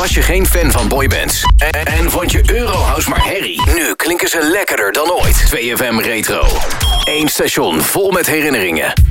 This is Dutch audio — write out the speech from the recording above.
Was je geen fan van boybands? En vond je Eurohouse maar herrie? Nu klinken ze lekkerder dan ooit. 2FM Retro. Eén station vol met herinneringen.